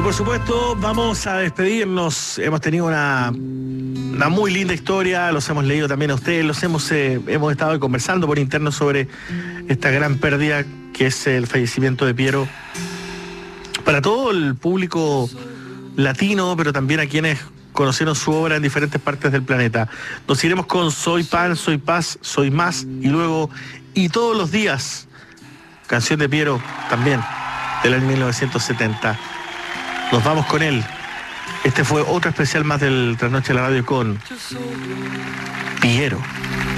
por supuesto, vamos a despedirnos. Hemos tenido una muy linda historia, los hemos leído también a ustedes, hemos estado conversando por interno sobre esta gran pérdida que es el fallecimiento de Piero. Para todo el público latino, pero también a quienes conocieron su obra en diferentes partes del planeta. Nos iremos con Soy Pan, Soy Paz, Soy Más, y luego Y Todos los Días, canción de Piero también, del año 1970. Nos vamos con él. Este fue otro especial más del Trasnoche de la Radio con Piero.